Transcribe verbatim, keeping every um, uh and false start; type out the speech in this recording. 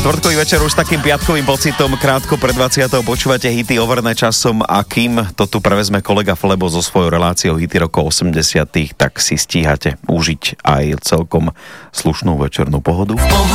Štvrtkový večer už s takým piatkovým pocitom, krátko pred dvadsiatou počúvate hity overné časom a kým to tu prevezme kolega Flebo so svojou reláciou hity rokov osemdesiatych, tak si stíhate užiť aj celkom slušnú večernú pohodu.